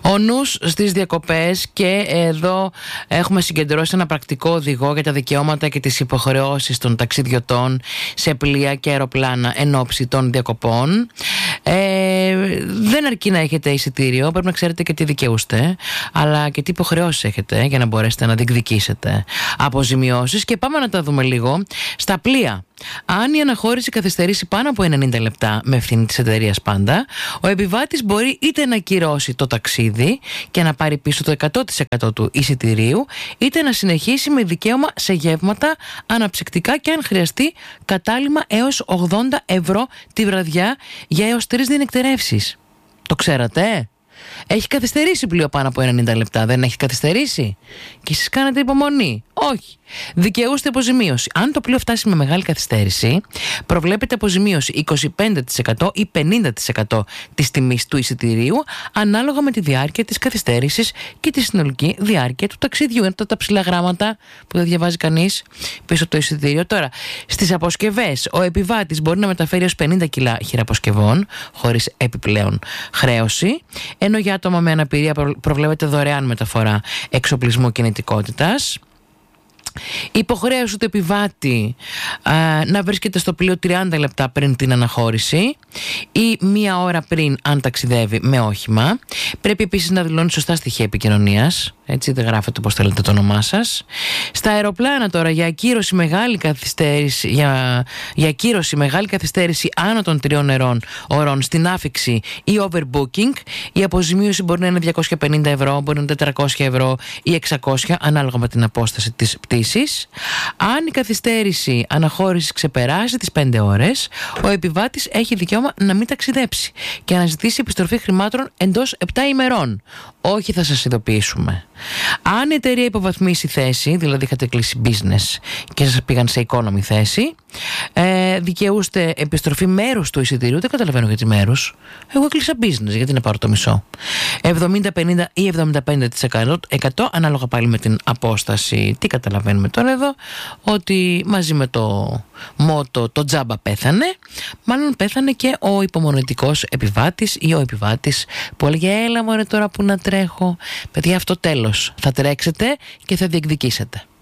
Ο νους στις διακοπές, και εδώ έχουμε συγκεντρώσει ένα πρακτικό οδηγό για τα δικαιώματα και τις υποχρεώσεις των ταξιδιωτών σε πλοία και αεροπλάνα εν ώψη των διακοπών. Δεν αρκεί να έχετε εισιτήριο, πρέπει να ξέρετε και τι δικαιούστε, αλλά και τι υποχρεώσεις έχετε για να μπορέσετε να διεκδικήσετε αποζημιώσεις. Και πάμε να τα δούμε λίγο. Στα πλοία, αν η αναχώρηση καθυστερήσει πάνω από 90 λεπτά με ευθύνη της εταιρείας πάντα, ο επιβάτης μπορεί είτε να ακυρώσει το ταξίδι και να πάρει πίσω το 100% του εισιτηρίου, είτε να συνεχίσει με δικαίωμα σε γεύματα αναψυκτικά και αν χρειαστεί κατάλημα έως 80 ευρώ τη βραδιά για έως 3 διενυκτερεύσεις. Το ξέρατε? Έχει καθυστερήσει πλοίο πάνω από 90 λεπτά? Δεν έχει καθυστερήσει? Και εσείς κάνετε υπομονή? Όχι. Δικαιούστε αποζημίωση. Αν το πλοίο φτάσει με μεγάλη καθυστέρηση, προβλέπεται αποζημίωση 25% ή 50% της τιμής του εισιτηρίου, ανάλογα με τη διάρκεια της καθυστέρησης και τη συνολική διάρκεια του ταξιδιού. Είναι τα ψηλά γράμματα που δεν διαβάζει κανείς πίσω από το εισιτήριο. Τώρα, στις αποσκευές, ο επιβάτης μπορεί να μεταφέρει έως 50 κιλά χειραποσκευών, χωρίς επιπλέον χρέωση, ενώ για άτομα με αναπηρία προβλέπεται δωρεάν μεταφορά εξοπλισμού κινητικότητας. Υποχρέωση του επιβάτη να βρίσκεται στο πλοίο 30 λεπτά πριν την αναχώρηση ή 1 ώρα πριν αν ταξιδεύει με όχημα. Πρέπει επίσης να δηλώνει σωστά στοιχεία επικοινωνίας. Έτσι, δεν γράφετε πώς θέλετε το όνομά σας. Στα αεροπλάνα τώρα, για ακύρωση μεγάλη καθυστέρηση άνω των 3 ωρών στην άφιξη ή overbooking, η αποζημίωση μπορεί να είναι 250 ευρώ, μπορεί να είναι 400 ευρώ ή 600, ανάλογα με την απόσταση της πτήσης. Αν η καθυστέρηση αναχώρησης ξεπεράσει τις 5 ώρες, ο επιβάτης έχει δικαίωμα να μην ταξιδέψει και να ζητήσει επιστροφή χρημάτων εντός 7 ημερών. Όχι, θα σας ειδοποιήσουμε. Αν η εταιρεία υποβαθμίσει θέση, δηλαδή είχατε κλείσει business και σας πήγαν σε economy θέση, δικαιούστε επιστροφή μέρους του εισιτηρίου. Δεν καταλαβαίνω γιατί μέρους. Εγώ έκλεισα business, γιατί να πάρω το μισό. 70, 50 ή 75% ανάλογα πάλι με την απόσταση. Τι καταλαβαίνουμε τώρα εδώ? Ότι μαζί με το μότο το τζάμπα πέθανε, μάλλον πέθανε και ο υπομονετικός επιβάτης ή ο επιβάτης που έλεγε έλα μωρέ τώρα που να τρέχω. Παιδιά, αυτό τέλος. Θα τρέξετε και θα διεκδικήσετε.